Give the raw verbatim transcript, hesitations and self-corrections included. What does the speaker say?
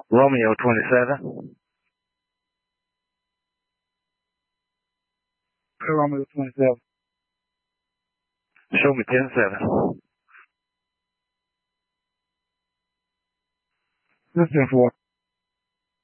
Romeo twenty-seven. Romeo twenty-seven. Show me ten seven. This is ten four.